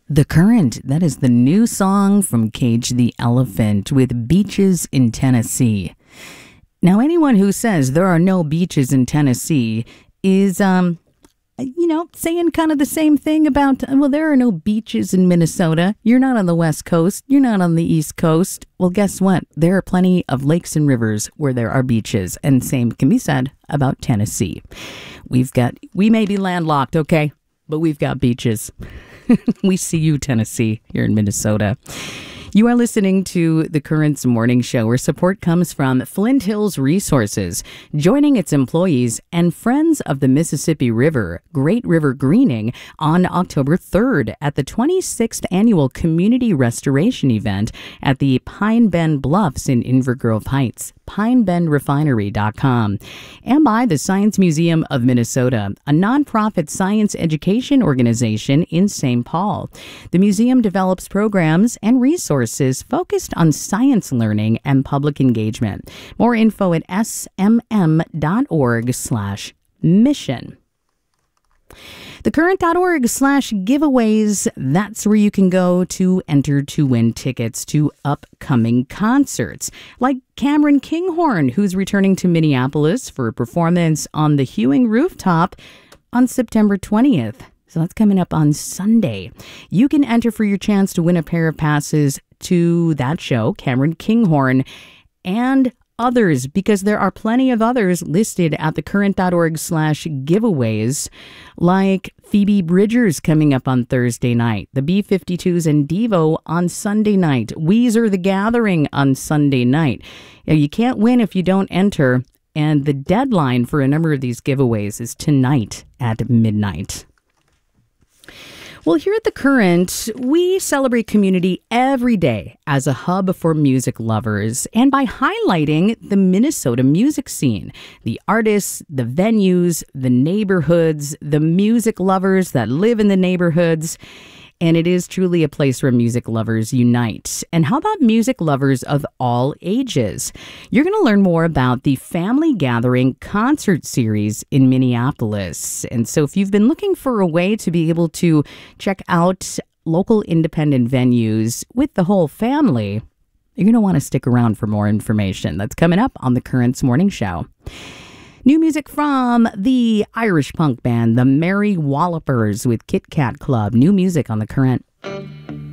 The Current, that is the new song from Cage the Elephant with Beaches in Tennessee. Now, anyone who says there are no beaches in Tennessee is, saying kind of the same thing about, well, there are no beaches in Minnesota. You're not on the West Coast. You're not on the East Coast. Well, guess what? There are plenty of lakes and rivers where there are beaches, and same can be said about Tennessee. We may be landlocked, okay, but we've got beaches. We see you, Tennessee, here in Minnesota. You are listening to The Current's morning show, where support comes from Flint Hills Resources, joining its employees and Friends of the Mississippi River, Great River Greening, on October 3rd at the 26th Annual Community Restoration Event at the Pine Bend Bluffs in Inver Grove Heights. PineBendRefinery.com, and by the Science Museum of Minnesota, a nonprofit science education organization in St. Paul. The museum develops programs and resources focused on science learning and public engagement. More info at smm.org/mission. TheCurrent.org/giveaways. That's where you can go to enter to win tickets to upcoming concerts, like Cameron Kinghorn, who's returning to Minneapolis for a performance on the Hewing Rooftop on September 20th. So that's coming up on Sunday. You can enter for your chance to win a pair of passes to that show, Cameron Kinghorn, and others, because there are plenty of others listed at thecurrent.org/giveaways, like Phoebe Bridgers coming up on Thursday night, the B-52s and Devo on Sunday night, Weezer The Gathering on Sunday night. You can't win if you don't enter, and the deadline for a number of these giveaways is tonight at midnight. Well, here at The Current, we celebrate community every day as a hub for music lovers, and by highlighting the Minnesota music scene, the artists, the venues, the neighborhoods, the music lovers that live in the neighborhoods. And it is truly a place where music lovers unite. And how about music lovers of all ages? You're going to learn more about the Family Gathering concert series in Minneapolis. And so if you've been looking for a way to be able to check out local independent venues with the whole family, you're going to want to stick around for more information. That's coming up on The Current's morning show. New music from the Irish punk band, the Merry Wallopers with Kit Kat Club. New music on The Current.